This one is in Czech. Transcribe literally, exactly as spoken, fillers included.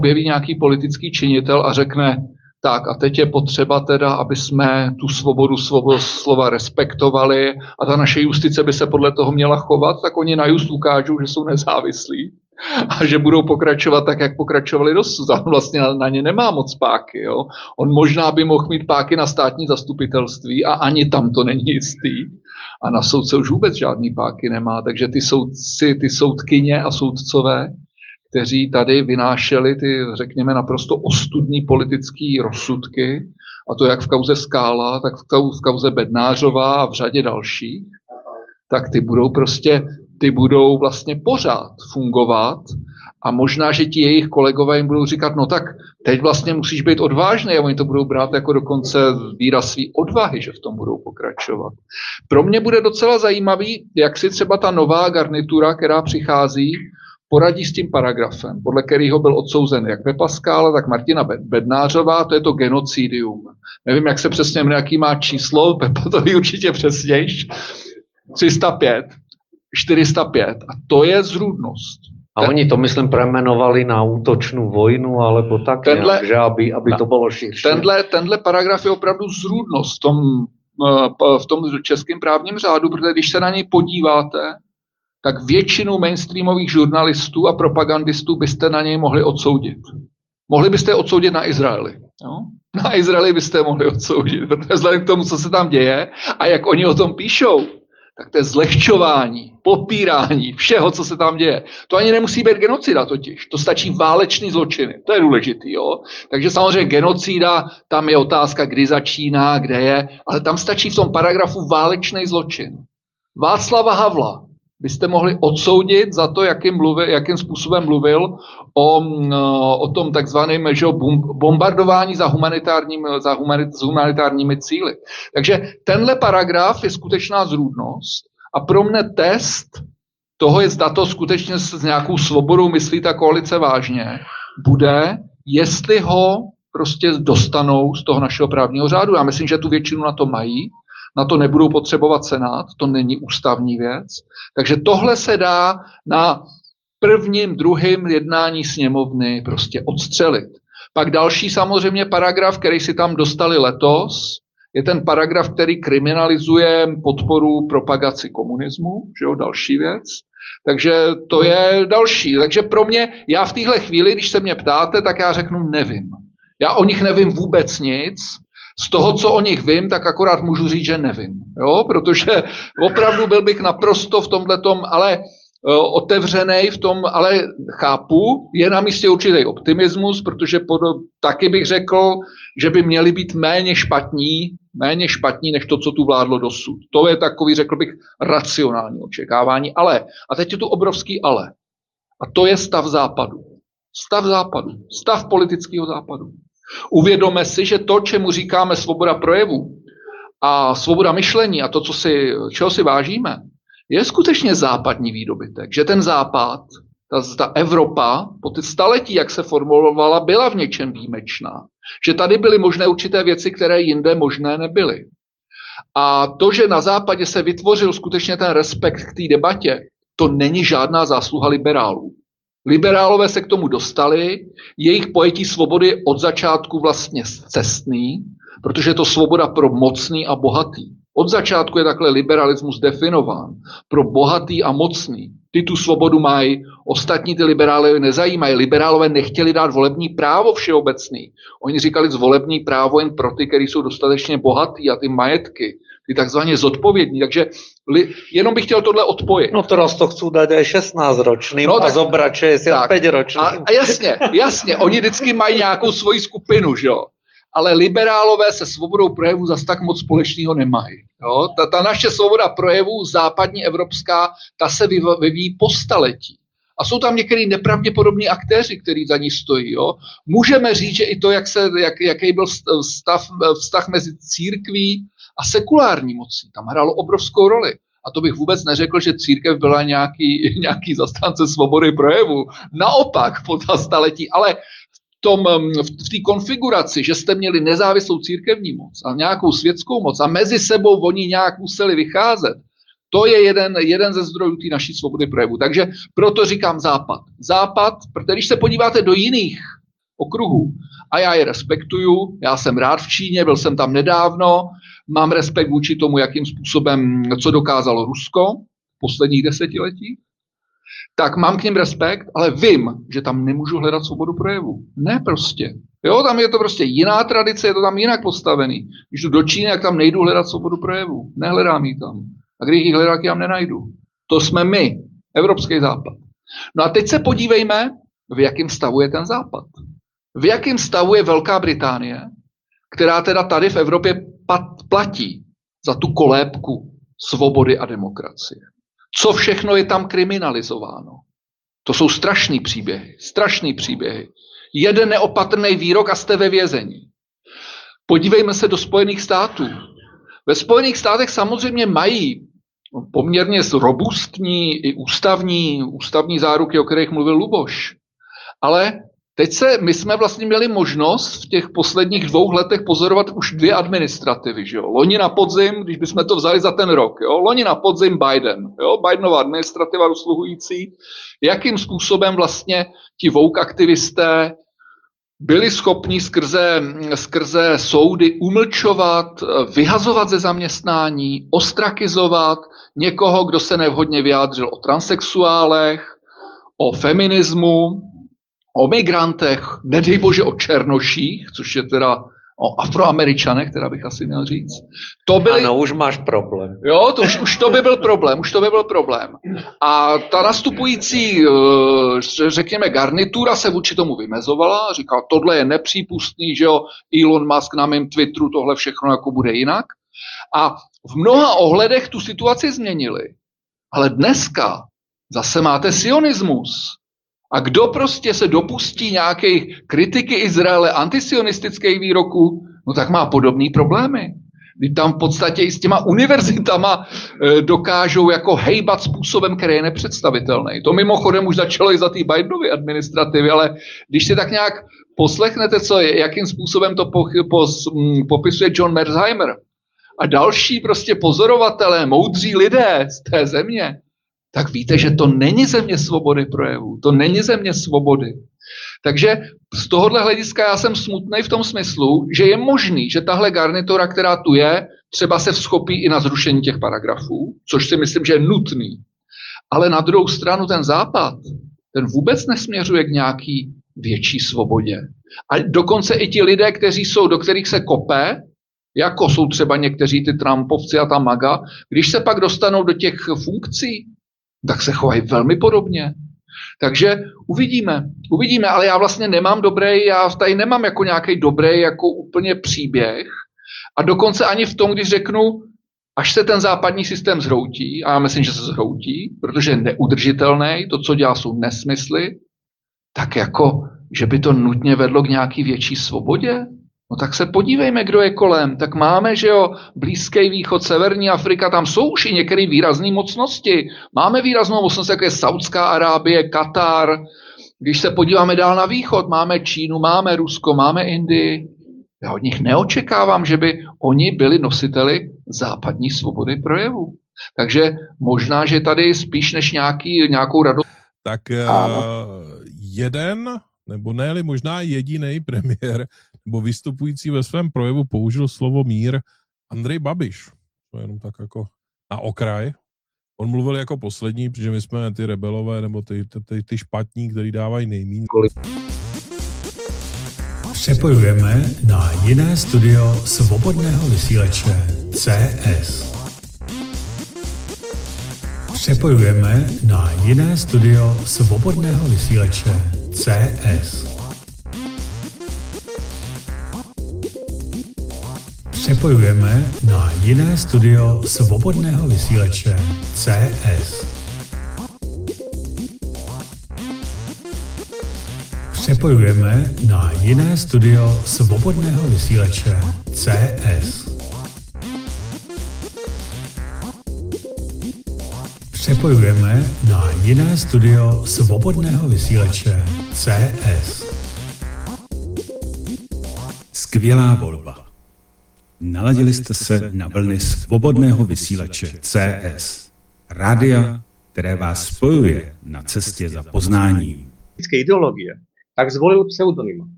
objeví nějaký politický činitel a řekne, tak a teď je potřeba teda, aby jsme tu svobodu, svobodu slova respektovali a ta naše justice by se podle toho měla chovat, tak oni na just ukážou, že jsou nezávislí a že budou pokračovat tak, jak pokračovali dosud. A vlastně na, na ně nemá moc páky. Jo? On možná by mohl mít páky na státní zastupitelství a ani tam to není jistý. A na soudce už vůbec žádný páky nemá. Takže ty soudci, ty soudkyně a soudcové, kteří tady vynášeli ty, řekněme, naprosto ostudní politické rozsudky, a to jak v kauze Skála, tak v kauze Bednářová a v řadě dalších, tak ty budou prostě, ty budou vlastně pořád fungovat a možná, že ti jejich kolegové jim budou říkat, no tak teď vlastně musíš být odvážný a oni to budou brát jako dokonce výraz svý odvahy, že v tom budou pokračovat. Pro mě bude docela zajímavý, jak si třeba ta nová garnitura, která přichází, poradí s tím paragrafem, podle kterého byl odsouzen jak Pepa Skála, tak Martina Bednářová, to je to genocidium. Nevím, jak se přesně jmenuje, jaký má číslo, Pepa to ví určitě přesnějš. tři sta pět, čtyři sta pět a to je zrůdnost. A oni to, myslím, premenovali na útočnou vojnu, alebo tak tenhle, nějak, že aby, aby to bylo širší. Tenhle, tenhle paragraf je opravdu zrůdnost v tom, v tom českém právním řádu, protože když se na něj podíváte, tak většinu mainstreamových žurnalistů a propagandistů byste na něj mohli odsoudit. Mohli byste je odsoudit na Izraeli. Jo? Na Izraeli byste je mohli odsoudit, protože vzhledem k tomu, co se tam děje a jak oni o tom píšou, tak to je zlehčování, popírání všeho, co se tam děje. To ani nemusí být genocida totiž, to stačí válečný zločiny, to je důležitý. Jo? Takže samozřejmě genocida, tam je otázka, kdy začíná, kde je, ale tam stačí v tom paragrafu válečný zločin. Václava Havla byste mohli odsoudit za to, jakým, mluvil, jakým způsobem mluvil o, o tom takzvaném bombardování za, humanitárním, za humanit, s humanitárními cíli. Takže tenhle paragraf je skutečná zrůdnost a pro mne test toho je, zda to skutečně s nějakou svobodou myslí ta koalice vážně, bude, jestli ho prostě dostanou z toho našeho právního řádu. Já myslím, že tu většinu na to mají, na to nebudou potřebovat senát, to není ústavní věc. Takže tohle se dá na prvním, druhém jednání sněmovny prostě odstřelit. Pak další samozřejmě paragraf, který si tam dostali letos, je ten paragraf, který kriminalizuje podporu propagaci komunismu, že jo, další věc. Takže to je další. Takže pro mě, já v téhle chvíli, když se mě ptáte, tak já řeknu nevím. Já o nich nevím vůbec nic. Z toho, co o nich vím, tak akorát můžu říct, že nevím. Jo? Protože opravdu byl bych naprosto v tomhletom, ale uh, otevřenej v tom, ale chápu, je na místě určitý optimismus, protože pod, taky bych řekl, že by měli být méně špatní, méně špatní, než to, co tu vládlo dosud. To je takový, řekl bych, racionální očekávání. Ale, a teď je tu obrovský ale. A to je stav západu. Stav západu. Stav politického západu. Uvědomme si, že to, čemu říkáme svoboda projevu a svoboda myšlení a to, co si, čeho si vážíme, je skutečně západní výdobytek. Že ten západ, ta, ta Evropa, po ty staletí, jak se formulovala, byla v něčem výjimečná. Že tady byly možné určité věci, které jinde možné nebyly. A to, že na západě se vytvořil skutečně ten respekt k té debatě, to není žádná zásluha liberálů. Liberálové se k tomu dostali, jejich pojetí svobody je od začátku vlastně cestný, protože je to svoboda pro mocný a bohatý. Od začátku je takhle liberalismus definován pro bohatý a mocný. Ty tu svobodu mají, ostatní ty liberálové nezajímají. Liberálové nechtěli dát volební právo všeobecný. Oni říkali zvolební právo jen pro ty, kteří jsou dostatečně bohatý a ty majetky, ty takzvaně zodpovědní. Takže li, jenom bych chtěl tohle odpojit. No teraz to chcú dať aj šestnásťročným no, a zobrať šesťdesiatpäťročným. A, a jasně, jasně, oni vždycky mají nějakou svoji skupinu, že jo. Ale liberálové se svobodou projevu zas tak moc společného nemají. Jo? Ta, ta naše svoboda projevu, západní evropská, ta se vyvíjí po staletí. A jsou tam některý nepravděpodobní aktéři, kteří za ní stojí. Jo? Můžeme říct, že i to, jak se, jak, jaký byl stav, vztah mezi církví a sekulární mocí, tam hrálo obrovskou roli. A to bych vůbec neřekl, že církev byla nějaký, nějaký zastánce svobody projevu. Naopak po ta staletí, ale tom, v té konfiguraci, že jste měli nezávislou církevní moc a nějakou světskou moc a mezi sebou oni nějak museli vycházet, to je jeden, jeden ze zdrojů té naší svobody projevu. Takže proto říkám Západ. Západ, protože když se podíváte do jiných okruhů. A já je respektuju, já jsem rád v Číně, byl jsem tam nedávno, mám respekt vůči tomu, jakým způsobem, co dokázalo Rusko v posledních desetiletích, tak mám k nim respekt, ale vím, že tam nemůžu hledat svobodu projevu. Ne prostě. Jo, tam je to prostě jiná tradice, je to tam jinak postavený. Když jdu do Číny, jak tam nejdu hledat svobodu projevu. Nehledám ji tam. A když ji hledám, já nenajdu. To jsme my, Evropský západ. No a teď se podívejme, v jakém stavu je ten západ. V jakém stavu je Velká Británie, která teda tady v Evropě platí za tu kolébku svobody a demokracie. Co všechno je tam kriminalizováno. To jsou strašný příběhy, strašný příběhy. Jeden neopatrný výrok a jste ve vězení. Podívejme se do Spojených států. Ve Spojených státech samozřejmě mají poměrně robustní i ústavní, ústavní záruky, o kterých mluvil Luboš. Ale teď se, my jsme vlastně měli možnost v těch posledních dvou letech pozorovat už dvě administrativy. Že jo? Loni na podzim, když bychom to vzali za ten rok, jo? Loni na podzim Biden, jo? Bidenova administrativa dosluhující, jakým způsobem vlastně ti woke aktivisté byli schopni skrze, skrze soudy umlčovat, vyhazovat ze zaměstnání, ostrakizovat někoho, kdo se nevhodně vyjádřil o transsexuálech, o feminismu, o migrantech, nedej bože o černoších, což je teda o Afroameričanech, teda bych asi měl říct. To byly... Ano, už máš problém. Jo, to už, už to by byl problém, už to by byl problém. A ta nastupující, řekněme, garnitura se vůči tomu vymezovala a říkala, tohle je nepřípustný, že jo, Elon Musk na mém Twitteru, tohle všechno jako bude jinak. A v mnoha ohledech tu situaci změnili. Ale dneska zase máte sionismus. A kdo prostě se dopustí nějaké kritiky Izraele, antisionistických výroků, no tak má podobné problémy. Kdy tam v podstatě i s těma univerzitama e, dokážou jako hejbat způsobem, který je nepředstavitelný. To mimochodem už začalo i za té Bidenovy administrativy, ale když si tak nějak poslechnete, co je, jakým způsobem to po, po, m, popisuje John Merzheimer a další prostě pozorovatelé, moudří lidé z té země, tak víte, že to není země svobody projevu, to není země svobody. Takže z tohohle hlediska já jsem smutný v tom smyslu, že je možný, že tahle garnitura, která tu je, třeba se vzchopí i na zrušení těch paragrafů, což si myslím, že je nutný. Ale na druhou stranu ten západ, ten vůbec nesměřuje k nějaký větší svobodě. A dokonce i ti lidé, kteří jsou, do kterých se kope, jako jsou třeba někteří ty Trumpovci a ta MAGA, když se pak dostanou do těch funkcí, tak se chovají velmi podobně. Takže uvidíme, uvidíme, ale já vlastně nemám dobrý, já tady nemám jako nějaký dobrý, jako úplně příběh a dokonce ani v tom, když řeknu, až se ten západní systém zhroutí, a já myslím, že se zhroutí, protože je neudržitelný, to, co dělá, jsou nesmysly, tak jako, že by to nutně vedlo k nějaký větší svobodě. No tak se podívejme, kdo je kolem. Tak máme, že jo, Blízký východ, Severní Afrika, tam jsou už i některé výrazné mocnosti. Máme výraznou mocnost, jako je Saudská Arábie, Katar. Když se podíváme dál na východ, máme Čínu, máme Rusko, máme Indii. Já od nich neočekávám, že by oni byli nositeli západní svobody projevu. Takže možná, že tady spíš než nějaký, nějakou radost. Tak uh, jeden, nebo ne, možná jediný premiér, nebo vystupující ve svém projevu použil slovo mír, Andrej Babiš. To je jenom tak jako na okraj. On mluvil jako poslední, protože my jsme ty rebelové, nebo ty, ty, ty špatní, který dávají nejmíň. Přepojujeme na jiné studio svobodného vysílače C S. Přepojujeme na jiné studio svobodného vysílače C S. Přepojujeme na jiné studio svobodného vysílače C S. Přepojujeme na jiné studio svobodného vysílače C S. Přepojujeme na jiné studio svobodného vysílače C S. Skvělá volba. Naladili jste se na vlny svobodného vysílače C S. Rádia, které vás spojuje na cestě za poznáním. Ideologie, tak zvolil pseudonym.